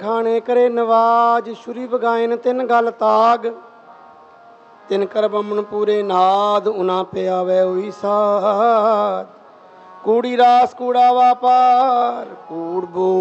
ਖਾਣੇ ਕਰੇ ਨਵਾਜ ਸ਼ੁਰੀ ਬਗਾਇਨ ਤਿੰਨ ਗਲ ਤਾਗ ਤਿੰਨ ਕਰ ਬੰਮਣ ਪੂਰੇ ਨਾਦ ਉਨਾ ਪਿਆਵੇ ਹੋਈ ਸਾਧ ਕੂੜੀ ਰਾਸ ਕੂੜਾ ਵਾਪਾਰ ਕੂੜ ਬੋ